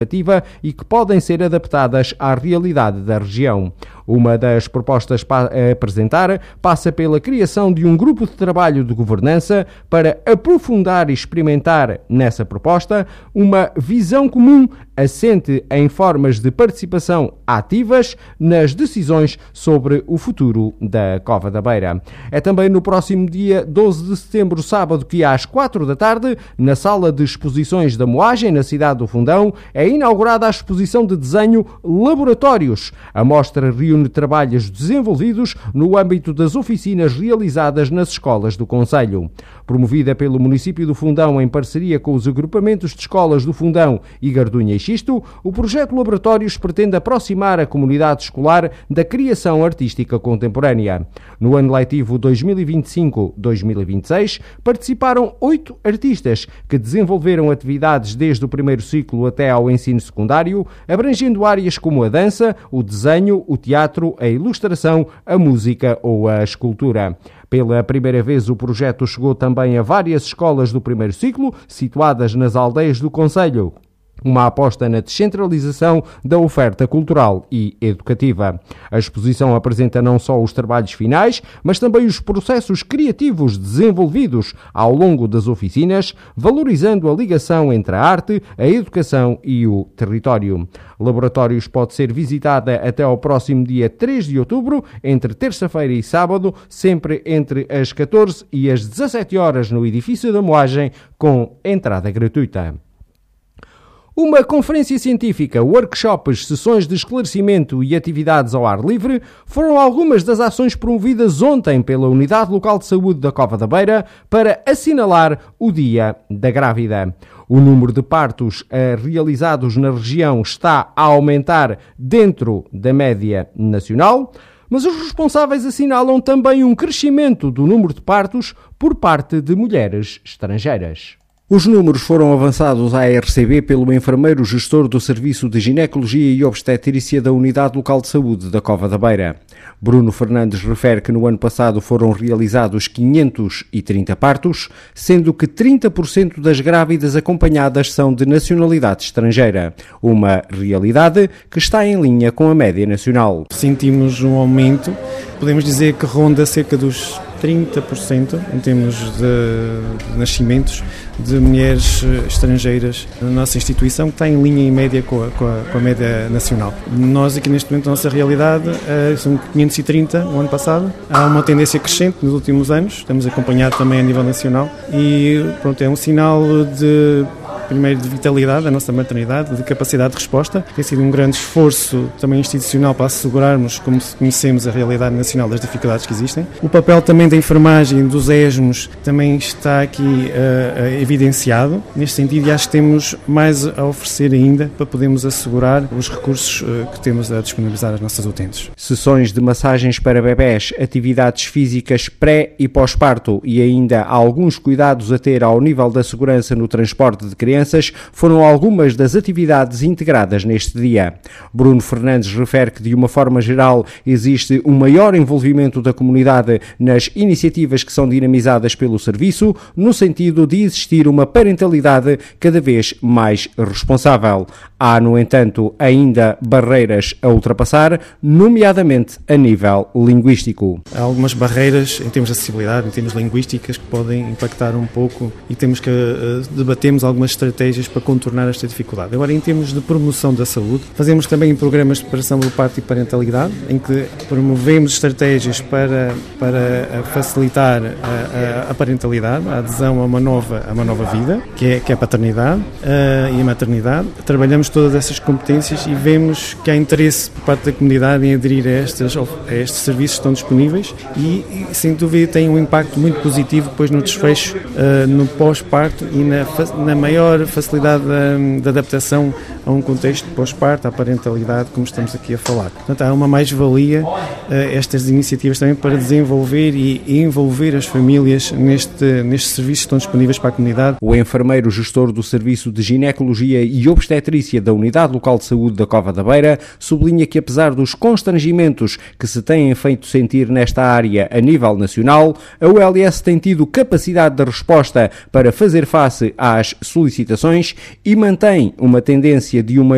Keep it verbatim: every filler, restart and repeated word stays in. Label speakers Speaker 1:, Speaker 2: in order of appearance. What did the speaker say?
Speaker 1: ativa e que podem ser adaptadas à realidade da região. Uma das propostas a apresentar passa pela criação de um grupo de trabalho de governança para aprofundar e experimentar nessa proposta uma visão comum assente em formas de participação ativas nas decisões sobre o futuro da Cova da Beira. É também no próximo dia doze de setembro, sábado, que às quatro da tarde, na Sala de Exposições da Moagem, na cidade do Fundão, é inaugurada a exposição de desenho Laboratórios. A mostra reúne trabalhos desenvolvidos no âmbito das oficinas realizadas nas escolas do concelho. Promovida pelo município do Fundão em parceria com os agrupamentos de escolas do Fundão e Gardunha e Xisto, o projeto Laboratórios pretende aproximar a comunidade escolar da criação artística contemporânea. No ano letivo dois mil e vinte e cinco dois mil e vinte e seis, participaram oito artistas que desenvolveram atividades desde o primeiro ciclo até ao ensino secundário, abrangendo áreas como a dança, o desenho, o teatro, a ilustração, a música ou a escultura. Pela primeira vez, o projeto chegou também a várias escolas do primeiro ciclo, situadas nas aldeias do concelho. Uma aposta na descentralização da oferta cultural e educativa. A exposição apresenta não só os trabalhos finais, mas também os processos criativos desenvolvidos ao longo das oficinas, valorizando a ligação entre a arte, a educação e o território. Laboratórios pode ser visitada até ao próximo dia três de outubro, entre terça-feira e sábado, sempre entre as catorze e as dezassete horas no edifício da Moagem, com entrada gratuita. Uma conferência científica, workshops, sessões de esclarecimento e atividades ao ar livre foram algumas das ações promovidas ontem pela Unidade Local de Saúde da Cova da Beira para assinalar o Dia da Grávida. O número de partos eh, realizados na região está a aumentar dentro da média nacional, mas os responsáveis assinalam também um crescimento do número de partos por parte de mulheres estrangeiras. Os números foram avançados à R C B pelo enfermeiro gestor do Serviço de Ginecologia e Obstetrícia da Unidade Local de Saúde da Cova da Beira. Bruno Fernandes refere que no ano passado foram realizados quinhentos e trinta partos, sendo que trinta por cento das grávidas acompanhadas são de nacionalidade estrangeira, uma realidade que está em linha com a média nacional.
Speaker 2: Sentimos um aumento, podemos dizer que ronda cerca dos trinta por cento em termos de nascimentos de mulheres estrangeiras na nossa instituição, que está em linha em média com a, com a, com a média nacional. Nós aqui neste momento, a nossa realidade é, são quinhentos e trinta no ano passado. Há uma tendência crescente nos últimos anos, estamos acompanhados também a nível nacional e pronto, é um sinal de... primeiro de vitalidade da nossa maternidade, de capacidade de resposta. Tem sido um grande esforço também institucional para assegurarmos como conhecemos a realidade nacional das dificuldades que existem. O papel também da enfermagem, dos ESMOS, também está aqui uh, evidenciado. Neste sentido, e acho que temos mais a oferecer ainda para podermos assegurar os recursos uh, que temos a disponibilizar às nossas utentes.
Speaker 1: Sessões de massagens para bebés, atividades físicas pré e pós-parto e ainda alguns cuidados a ter ao nível da segurança no transporte de crianças foram algumas das atividades integradas neste dia. Bruno Fernandes refere que, de uma forma geral, existe um maior envolvimento da comunidade nas iniciativas que são dinamizadas pelo serviço, no sentido de existir uma parentalidade cada vez mais responsável. Há, no entanto, ainda barreiras a ultrapassar, nomeadamente a nível linguístico.
Speaker 2: Há algumas barreiras em termos de acessibilidade, em termos linguísticas, que podem impactar um pouco e temos que uh, debatermos algumas estratégias para contornar esta dificuldade. Agora, em termos de promoção da saúde, fazemos também programas de preparação do parto e parentalidade, em que promovemos estratégias para, para facilitar a, a, a parentalidade, a adesão a uma nova, a uma nova vida, que é, que é a paternidade uh, e a maternidade. Trabalhamos todas essas competências e vemos que há interesse por parte da comunidade em aderir a, estas, a estes serviços que estão disponíveis e, e sem dúvida, tem um impacto muito positivo depois no desfecho, uh, no pós-parto e na, na maior facilidade de adaptação a um contexto pós-parto, à parentalidade, como estamos aqui a falar. Portanto, há uma mais-valia uh, estas iniciativas também para desenvolver e envolver as famílias neste, nestes serviços que estão disponíveis para a comunidade.
Speaker 1: O enfermeiro gestor do Serviço de Ginecologia e Obstetrícia da Unidade Local de Saúde da Cova da Beira sublinha que, apesar dos constrangimentos que se têm feito sentir nesta área a nível nacional, a U L S tem tido capacidade de resposta para fazer face às solicitações e mantém uma tendência de uma